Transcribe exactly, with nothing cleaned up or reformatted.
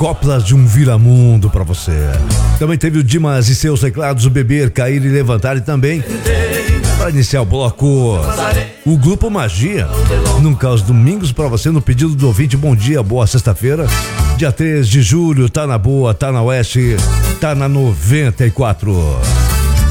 Coplas de um Viramundo pra você. Também teve o Dimas e seus teclados, o Beber, Cair e Levantar, e também, para iniciar o bloco, o Grupo Magia, nunca aos domingos pra você, no pedido do ouvinte. Bom dia, boa sexta-feira, dia três de julho, tá na boa, tá na oeste, tá na noventa e quatro.